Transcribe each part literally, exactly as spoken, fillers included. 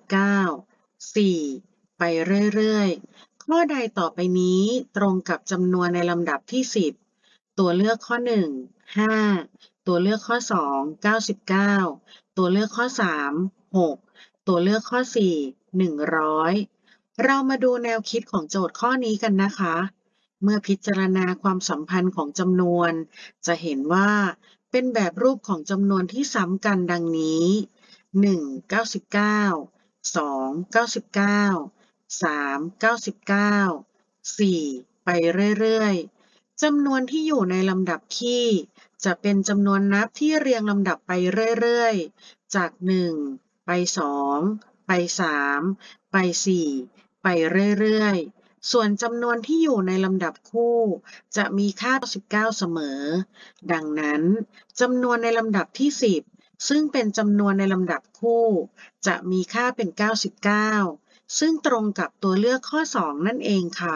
เก้า สี่ ไปเรื่อยๆข้อใดต่อไปนี้ตรงกับจำนวนในลำดับที่สิบตัวเลือกข้อหนึ่ง ห้า ตัวเลือกข้อสอง เก้าสิบเก้า ตัวเลือกข้อสาม หก ตัวเลือกข้อสี่ หนึ่งร้อยเรามาดูแนวคิดของโจทย์ข้อนี้กันนะคะ เมื่อพิจารณาความสัมพันธ์ของจำนวน จะเห็นว่าเป็นแบบรูปของจำนวนที่ซ้ำกันดังนี้ หนึ่ง เก้าสิบเก้า สอง เก้าสิบเก้า สาม เก้าสิบเก้า สี่ ไปเรื่อยๆจำนวนที่อยู่ในลำดับคี่จะเป็นจำนวนนับที่เรียงลำดับไปเรื่อยๆจาก หนึ่ง ไป สอง ไป สาม ไป สี่ ไปเรื่อยๆส่วนจำนวนที่อยู่ในลำดับคู่จะมีค่าเก้าสิบเก้าเสมอ ดังนั้นจำนวนในลำดับที่สิบซึ่งเป็นจำนวนในลำดับคู่จะมีค่าเป็นเก้าสิบเก้าซึ่งตรงกับตัวเลือกข้อสองนั่นเองค่ะ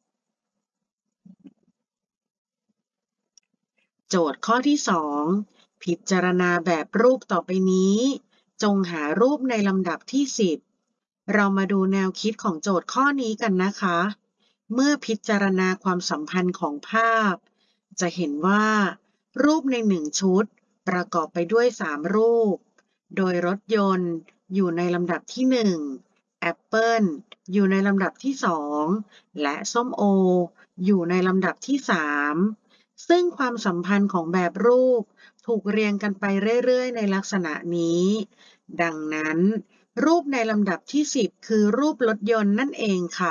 โจทย์ข้อที่สองพิจารณาแบบรูปต่อไปนี้จงหารูปในลำดับที่สิบเรามาดูแนวคิดของโจทย์ข้อนี้กันนะคะเมื่อพิจารณาความสัมพันธ์ของภาพจะเห็นว่ารูปในหนึ่งชุดประกอบไปด้วยสามรูปโดยรถยนต์อยู่ในลำดับที่หนึ่งแอปเปิลอยู่ในลำดับที่สองและส้มโออยู่ในลำดับที่สามซึ่งความสัมพันธ์ของแบบรูปถูกเรียงกันไปเรื่อยๆในลักษณะนี้ ดังนั้นรูปในลำดับที่สิบคือรูปรถยนต์นั่นเองค่ะ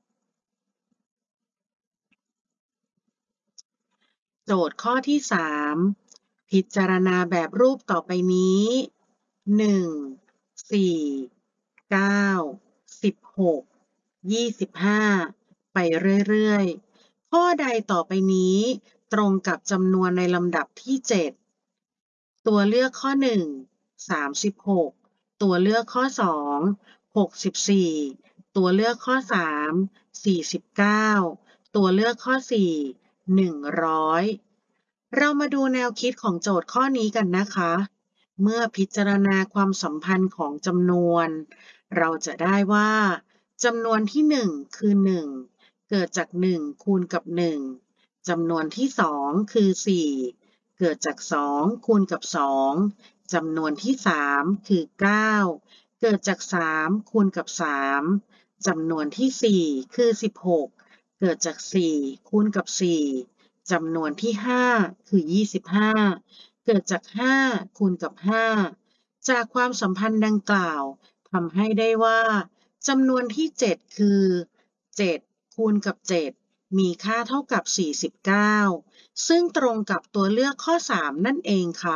โจทย์ข้อที่สามพิจารณาแบบรูปต่อไปนี้ หนึ่ง สี่ เก้า สิบหก ยี่สิบห้า ไปเรื่อยๆข้อใดต่อไปนี้ตรงกับจำนวนในลำดับที่เจ็ดตัวเลือกข้อหนึ่ง สามสิบหก ตัวเลือกข้อสอง หกสิบสี่ ตัวเลือกข้อสาม สี่สิบเก้า ตัวเลือกข้อสี่ หนึ่งร้อยเรามาดูแนวคิดของโจทย์ข้อนี้กันนะคะ เมื่อพิจารณาความสัมพันธ์ของจำนวน เราจะได้ว่าจำนวนที่หนึ่งคือหนึ่งเกิดจากหนึ่งคูณกับหนึ่งจำนวนที่สองคือสี่เกิดจากสองคูณกับสองจำนวนที่สามคือเก้าเกิดจากสามคูณกับสามจำนวนที่สี่คือสิบหกเกิดจากสี่คูณกับสี่จำนวนที่ห้าคือยี่สิบห้าเกิดจากห้าคูณกับห้าจากความสัมพันธ์ดังกล่าวทำให้ได้ว่าจำนวนที่เจ็ดคือเจ็ดคูณกับเจ็ดมีค่าเท่ากับสี่สิบเก้าซึ่งตรงกับตัวเลือกข้อสามนั่นเองค่ะ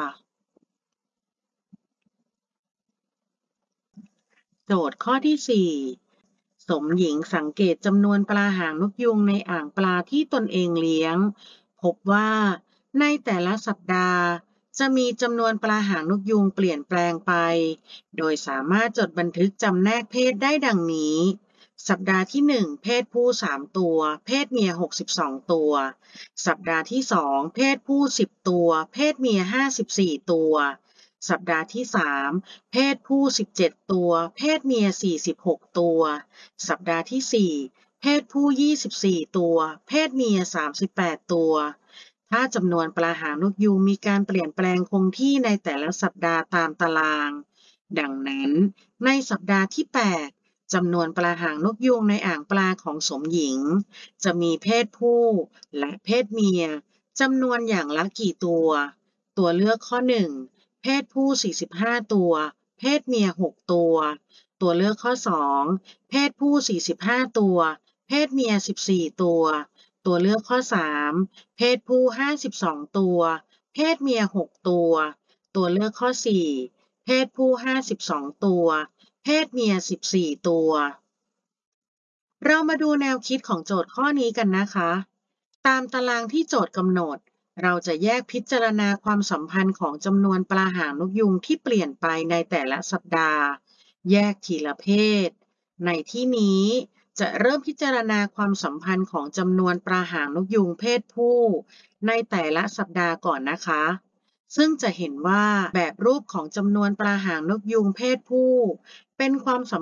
โจทย์ข้อที่สี่สมหญิงสังเกตจำนวนปลาหางนกยูงในอ่างปลาที่ตนเองเลี้ยงพบว่าในแต่ละสัปดาห์จะมีจำนวนปลาหางนกยูงเปลี่ยนแปลงไปโดยสามารถจดบันทึกจำแนกเพศได้ดังนี้สัปดาห์ที่หนึ่งเพศผู้สามตัวเพศเมียหกสิบสองตัวสัปดาห์ที่สองเพศผู้สิบตัวเพศเมียห้าสิบสี่ตัวสัปดาห์ที่สามเพศผู้สิบเจ็ดตัวเพศเมียสี่สิบหกตัวสัปดาห์ที่สี่เพศผู้ยี่สิบสี่ตัวเพศเมียสามสิบแปดตัวถ้าจำนวนปลาหางนกยูงมีการเปลี่ยนแปลงคงที่ในแต่ละสัปดาห์ตามตารางดังนั้นในสัปดาห์ที่แปดจำนวนปลาหางนกยูงในอ่างปลาของสมหญิงจะมีเพศผู้และเพศเมียจำนวนอย่างละกี่ตัวตัวเลือกข้อหนึ่งเพศผู้สี่สิบห้าตัวเพศเมียหกตัวตัวเลือกข้อสองเพศผู้สี่สิบห้าตัวเพศเมียสิบสี่ตัวตัวเลือกข้อสามเพศผู้ห้าสิบสองตัวเพศเมียหกตัวตัวเลือกข้อสี่เพศผู้ห้าสิบสองตัวเพศเมียสิบสี่ตัวเรามาดูแนวคิดของโจทย์ข้อนี้กันนะคะตามตารางที่โจทย์กำหนดเราจะแยกพิจารณาความสัมพันธ์ของจำนวนปลาหางนกยูงที่เปลี่ยนไปในแต่ละสัปดาห์แยกทีละเพศในที่นี้จะเริ่มพิจารณาความสัมพันธ์ของจำนวนปลาหางนกยูงเพศผู้ในแต่ละสัปดาห์ก่อนนะคะซึ่งจะเห็นว่าแบบรูปของจำนวนปลาหางนกยูงเพศผู้เป็นความสัม